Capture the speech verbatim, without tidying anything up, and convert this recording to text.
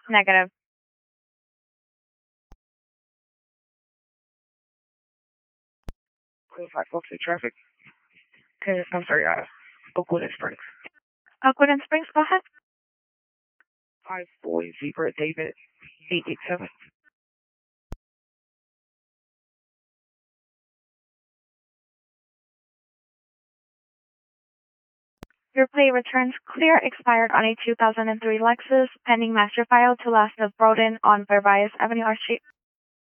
Negative. Clear five folks in traffic. Okay, I'm sorry, uh, Oakwood and Springs. Oakwood and Springs, go ahead. Five boy zebra David eight eight seven. Your plate returns clear, expired on a two thousand three Lexus, pending master file to last of Broden on Verbias Avenue, R Street.